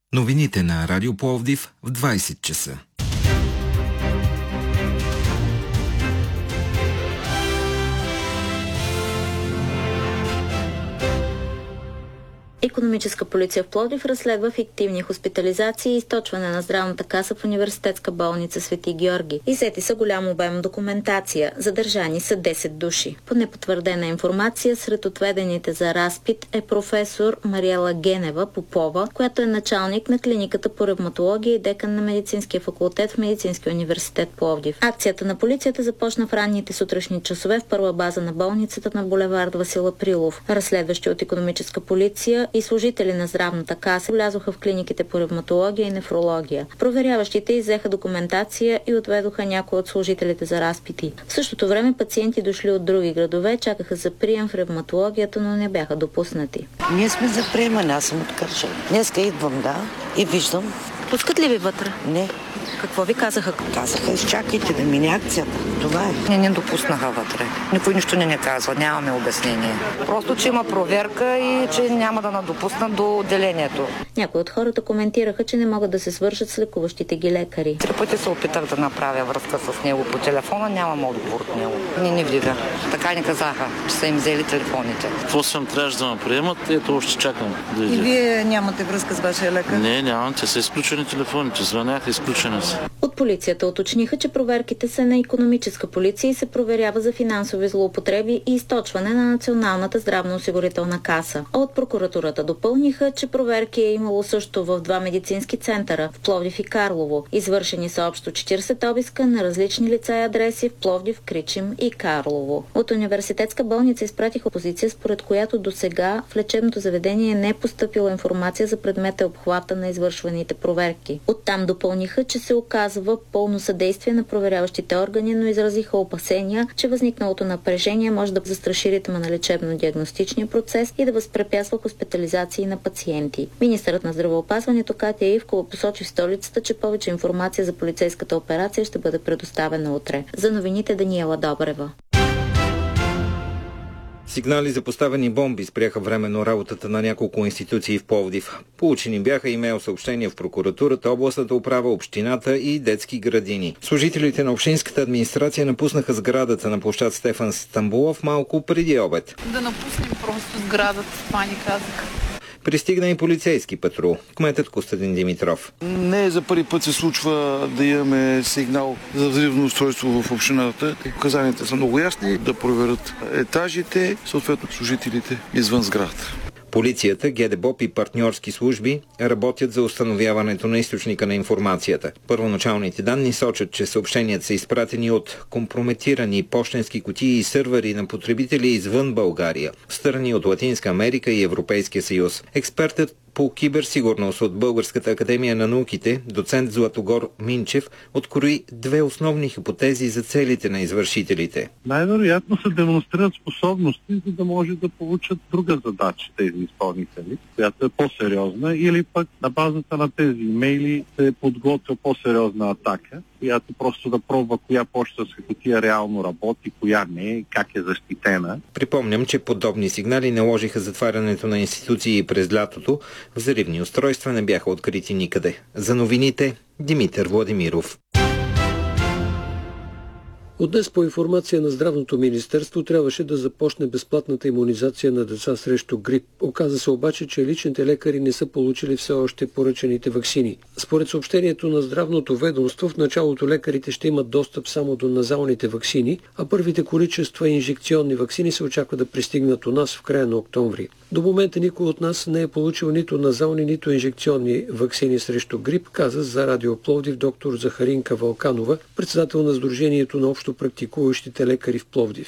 Новините на Радио Пловдив в 20 часа. Икономическа полиция в Пловдив разследва фиктивни хоспитализации и източване на здравната каса в университетска болница Свети Георги. Иззети са голям обем документация. Задържани са 10 души. По непотвърдена информация, сред отведените за разпит е професор Мариела Генева Попова, която е началник на клиниката по ревматология и декан на медицинския факултет в Медицинския университет Пловдив. Акцията на полицията започна в ранните сутрешни часове в първа база на болницата на булевард Васил Априлов. Разследващи от икономическа полиция и служители на здравната каса влязоха в клиниките по ревматология и нефрология. Проверяващите иззеха документация и отведоха някои от служителите за разпити. В същото време пациенти дошли от други градове чакаха за прием в ревматологията, но не бяха допуснати. Ние сме за приемане, аз съм от Кърджали. Днеска идвам, и виждам. Пускат ли ви вътре? Не. Какво ви казаха? Казаха, изчакайте да мине акцията. Това е. Не допуснаха вътре. Никой нищо не казва, нямаме обяснение. Просто, че има проверка и че няма да надопуснат до отделението. Някои от хората коментираха, че не могат да се свържат с лекуващите ги лекари. 3 пъти се опитах да направя връзка с него по телефона, нямам отговор от него. Не вдига. Така ни казаха, че са им взели телефоните. Какво съм трябваше да ме приемат, ето още чакам. И вие нямате връзка с вашия лекар? Не, нямам, те са изключени телефоните, звъняха, изключени са. От полицията уточниха, че проверките са на икономическа полиция и се проверява за финансови злоупотреби и източване на Националната здравноосигурителна каса. А от прокуратурата допълниха, че проверки е имало също в 2 медицински центъра в Пловдив и Карлово. Извършени са общо 40 обиска на различни лица и адреси в Пловдив, Кричим и Карлово. От университетска болница изпратиха позиция, според която досега в лечебното заведение не е постъпила информация за предмета и обхвата на извършваните проверки. Оттам допълниха, че се оказва пълно съдействие на проверяващите органи, но изразиха опасения, че възникналото напрежение може да застраши ритъма на лечебно-диагностичния процес и да възпрепятства хоспитализации на пациенти. Министърът на здравеопазването Катя Ивкова посочи в столицата, че повече информация за полицейската операция ще бъде предоставена утре. За новините Даниела Добрева. Сигнали за поставени бомби спряха временно работата на няколко институции в Пловдив. Получени бяха имейл съобщения в прокуратурата, областната управа, общината и детски градини. Служителите на общинската администрация напуснаха сградата на площад Стефан Стамбулов малко преди обед. Да напуснем просто сградата, това ни казаха. Пристигна и полицейски патрул. Кметът Костадин Димитров. Не за първи път се случва да имаме сигнал за взривно устройство в общината. Указанията са много ясни да проверят етажите, съответно служителите извън сградата. Полицията, ГДБОП и партньорски служби работят за установяването на източника на информацията. Първоначалните данни сочат, че съобщенията са изпратени от компрометирани пощенски кутии и сървъри на потребители извън България, в страни от Латинска Америка и Европейския съюз. Експертът по киберсигурност от Българската академия на науките, доцент Златогор Минчев, открои 2 основни хипотези за целите на извършителите. Най-вероятно се демонстрират способности, за да може да получат друга задача тези изпълнители, която е по-сериозна, или пък на базата на тези имейли се подготвя по-сериозна атака, която просто да пробва коя пощенска кутия реално работи, коя не, как е защитена. Припомням, че подобни сигнали наложиха затварянето на институции през лятото. Взривни устройства не бяха открити никъде. За новините Димитър Владимиров. От днес по информация на Здравното министерство трябваше да започне безплатната имунизация на деца срещу грип. Оказа се обаче, че личните лекари не са получили все още поръчаните ваксини. Според съобщението на Здравното ведомство, в началото лекарите ще имат достъп само до назалните ваксини, а първите количества инжекционни ваксини се очаква да пристигнат у нас в края на октомври. До момента никой от нас не е получил нито назални, нито инжекционни ваксини срещу грип, каза за Радио Пловдив доктор Захаринка Вълканова, председател на Сдружението на общопрактикуващите лекари в Пловдив.